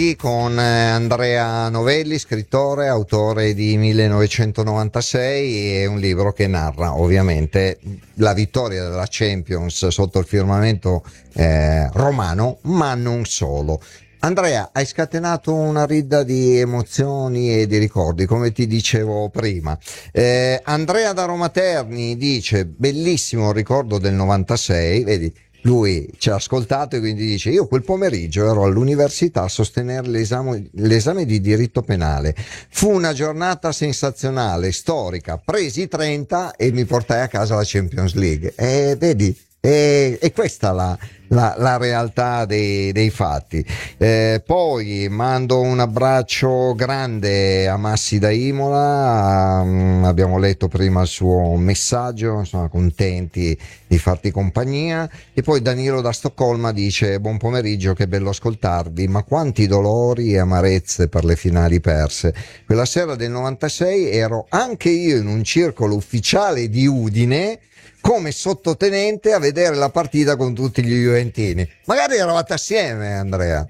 con Andrea Novelli, scrittore, autore di 1996, e un libro che narra ovviamente la vittoria della Champions sotto il firmamento romano, ma non solo. Andrea, hai scatenato una ridda di emozioni e di ricordi, come ti dicevo prima. Andrea da Roma Terni dice: bellissimo il ricordo del 96, vedi, lui ci ha ascoltato e quindi dice: io quel pomeriggio ero all'università a sostenere l'esame di diritto penale. Fu una giornata sensazionale, storica, presi 30 e mi portai a casa la Champions League. E vedi, e questa la realtà dei fatti. Poi mando un abbraccio grande a Massi da Imola. Abbiamo letto prima il suo messaggio, sono contenti di farti compagnia. E poi Danilo da Stoccolma dice: buon pomeriggio, che bello ascoltarvi, ma quanti dolori e amarezze per le finali perse. Quella sera del 96 ero anche io in un circolo ufficiale di Udine come sottotenente a vedere la partita con tutti gli juventini. Magari eravate assieme, Andrea.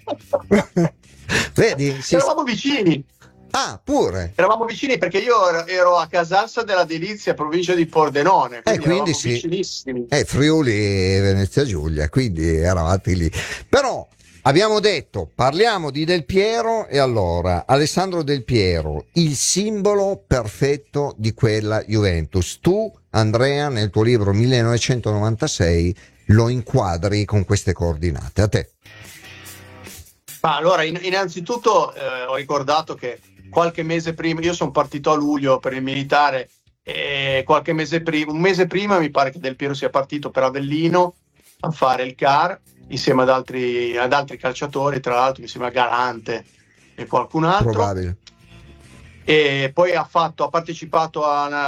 Vedi? Eravamo vicini. Ah, pure. Eravamo vicini perché io ero a Casalsa della Delizia, provincia di Pordenone, quindi eravamo sì, vicinissimi. Friuli e Venezia Giulia, quindi eravate lì. Però abbiamo detto, parliamo di Del Piero, e allora Alessandro Del Piero, il simbolo perfetto di quella Juventus. Tu, Andrea, nel tuo libro 1996 lo inquadri con queste coordinate. A te. Allora, innanzitutto ho ricordato che qualche mese prima, io sono partito a luglio per il militare, e un mese prima mi pare che Del Piero sia partito per Avellino a fare il CAR insieme ad altri calciatori, tra l'altro mi sembra Galante e qualcun altro. Probabile. E poi ha partecipato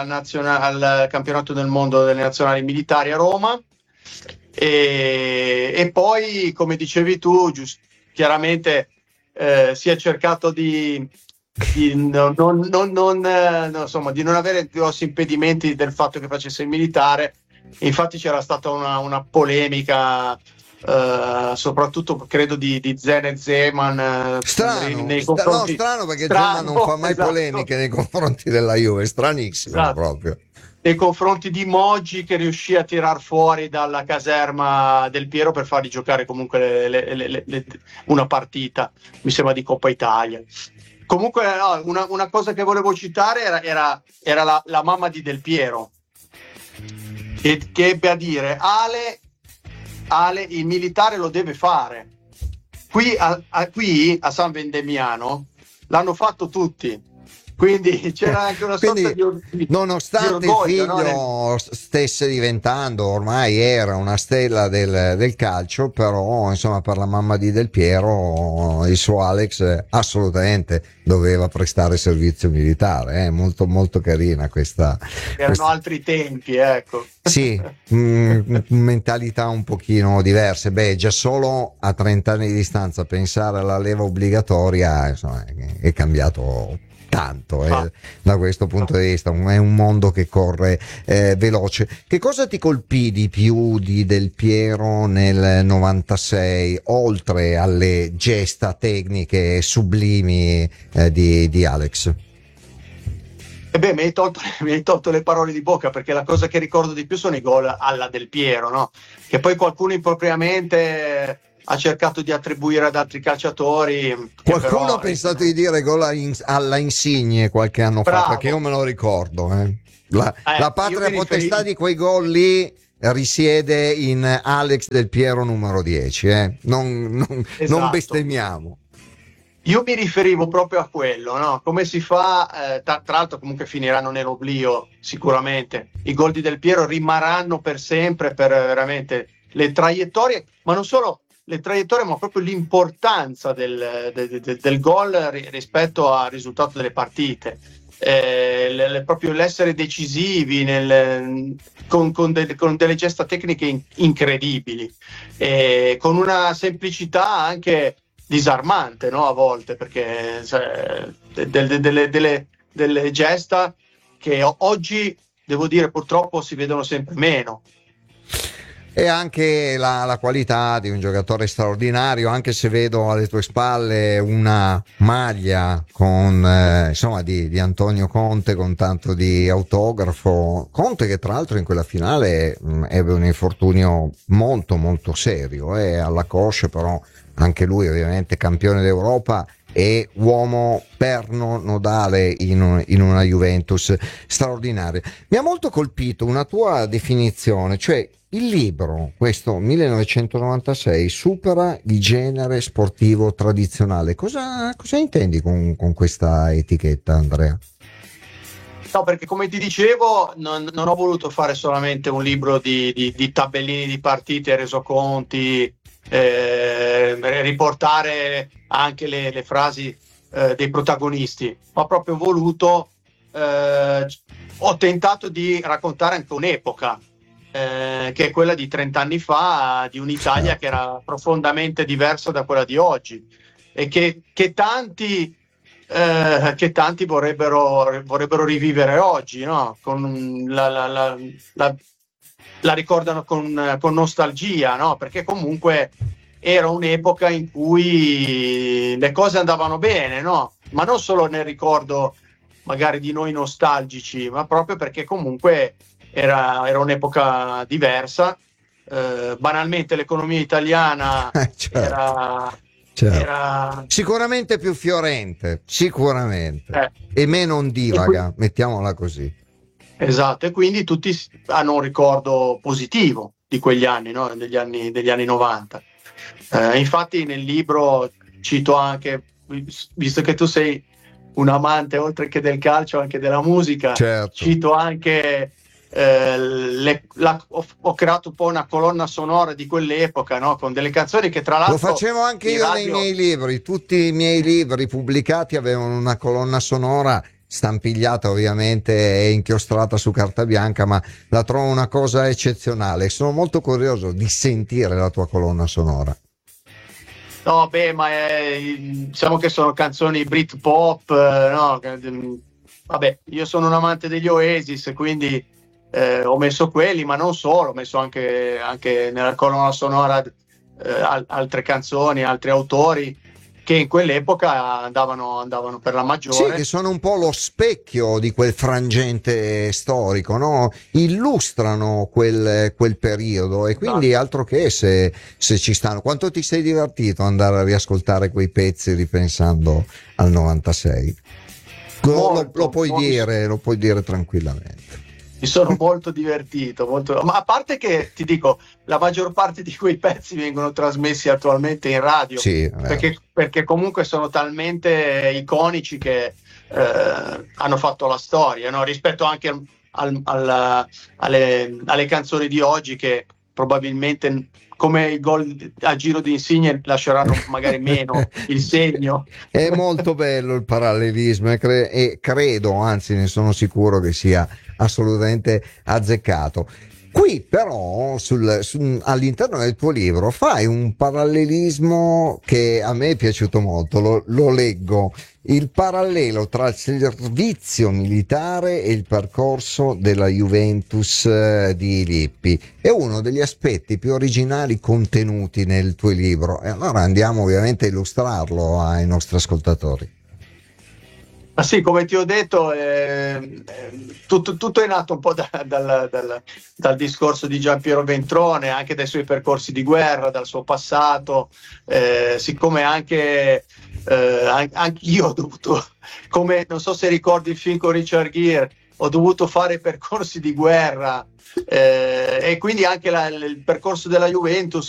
al campionato del mondo delle nazionali militari a Roma, e poi, come dicevi tu, chiaramente si è cercato di non avere grossi impedimenti del fatto che facesse il militare. Infatti c'era stata una polemica, soprattutto credo di Zen e Zeman, nei confronti. Strano perché Zeman non fa mai polemiche nei confronti della Juve, stranissimo, proprio. Nei confronti di Moggi, che riuscì a tirar fuori dalla caserma Del Piero per fargli giocare comunque una partita, mi sembra di Coppa Italia. Comunque una cosa che volevo citare era la mamma di Del Piero, che ebbe a dire: Ale, il militare lo deve fare. Qui a San Vendemiano l'hanno fatto tutti. Quindi c'era anche una sorta di nonostante il figlio stesse diventando, ormai era una stella del calcio, però insomma per la mamma di Del Piero il suo Alex assolutamente doveva prestare servizio militare. Molto molto carina questa. Erano altri tempi, ecco. Sì, mentalità un pochino diverse. Già solo a 30 anni di distanza pensare alla leva obbligatoria, insomma, è cambiato tanto da questo punto di vista. È un mondo che corre veloce. Che cosa ti colpì di più di Del Piero nel 96, oltre alle gesta tecniche sublimi di Alex? Mi hai tolto le parole di bocca, perché la cosa che ricordo di più sono i gol alla Del Piero, no? Che poi qualcuno impropriamente ha cercato di attribuire ad altri calciatori. Qualcuno ha pensato di dire gol alla Insigne qualche anno fa, perché io me lo ricordo. La patria potestà di quei gol lì risiede in Alex Del Piero numero 10. Non bestemmiamo. Io mi riferivo proprio a quello, no? Come si fa, tra l'altro comunque finiranno nell'oblio sicuramente. I gol di Del Piero rimarranno per sempre, per veramente le traiettorie, ma non solo le traiettorie, ma proprio l'importanza del gol rispetto al risultato delle partite. Proprio l'essere decisivi con delle gesta tecniche incredibili, con una semplicità anche disarmante, no? A volte, perché delle gesta che oggi, devo dire, purtroppo si vedono sempre meno. E anche la qualità di un giocatore straordinario, anche se vedo alle tue spalle una maglia con insomma di Antonio Conte, con tanto di autografo. Conte che tra l'altro in quella finale ebbe un infortunio molto molto serio alla coscia, però anche lui ovviamente campione d'Europa e uomo perno nodale in una Juventus straordinaria. Mi ha molto colpito una tua definizione, cioè il libro, questo 1996, supera il genere sportivo tradizionale. Cosa intendi con questa etichetta, Andrea? No, perché come ti dicevo, non ho voluto fare solamente un libro di tabellini di partite, resoconti, riportare anche le frasi dei protagonisti. Ho proprio voluto, ho tentato di raccontare anche un'epoca, che è quella di 30 anni fa, di un'Italia che era profondamente diversa da quella di oggi e che tanti vorrebbero rivivere oggi, no? La ricordano con nostalgia, no? Perché comunque era un'epoca in cui le cose andavano bene, no? Ma non solo nel ricordo magari di noi nostalgici, ma proprio perché comunque era un'epoca diversa. Banalmente l'economia italiana Certo. era Sicuramente più fiorente, sicuramente, e meno ondivaga, mettiamola così. Esatto, e quindi tutti hanno un ricordo positivo di quegli anni, no? degli anni 90. Infatti nel libro cito anche, visto che tu sei un amante oltre che del calcio anche della musica, certo. Cito anche ho creato un po' una colonna sonora di quell'epoca, no? Con delle canzoni che tra l'altro lo facevo anche io nei miei libri. Tutti i miei libri pubblicati avevano una colonna sonora stampigliata ovviamente e inchiostrata su carta bianca, ma la trovo una cosa eccezionale. Sono molto curioso di sentire la tua colonna sonora. No, ma diciamo che sono canzoni Britpop, no? Vabbè, io sono un amante degli Oasis, quindi ho messo quelli, ma non solo, ho messo anche nella colonna sonora altre canzoni, altri autori che in quell'epoca andavano per la maggiore. Sì, che sono un po' lo specchio di quel frangente storico, no? Illustrano quel periodo e quindi altro che se ci stanno. Quanto ti sei divertito andare a riascoltare quei pezzi ripensando al 96? Lo puoi dire tranquillamente. Mi sono molto divertito, ma a parte che ti dico, la maggior parte di quei pezzi vengono trasmessi attualmente in radio, sì, perché comunque sono talmente iconici che hanno fatto la storia, no? Rispetto anche alle canzoni di oggi che probabilmente come i gol a giro di Insigne lasceranno magari meno il segno. È molto bello il parallelismo e credo, anzi ne sono sicuro che sia assolutamente azzeccato. Qui però all'interno del tuo libro fai un parallelismo che a me è piaciuto molto, lo leggo, il parallelo tra il servizio militare e il percorso della Juventus di Lippi. È uno degli aspetti più originali contenuti nel tuo libro e allora andiamo ovviamente a illustrarlo ai nostri ascoltatori. Ma sì, come ti ho detto, tutto è nato un po' dal discorso di Giampiero Ventrone, anche dai suoi percorsi di guerra, dal suo passato, siccome anche io ho dovuto, come non so se ricordi il film con Richard Gere, ho dovuto fare percorsi di guerra e quindi anche il percorso della Juventus